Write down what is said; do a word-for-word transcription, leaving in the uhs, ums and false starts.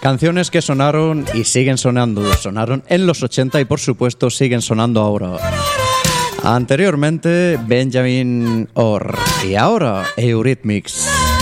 Canciones que sonaron y siguen sonando. Sonaron en los ochenta y por supuesto siguen sonando ahora. Anteriormente Benjamin Orr y ahora Eurythmics.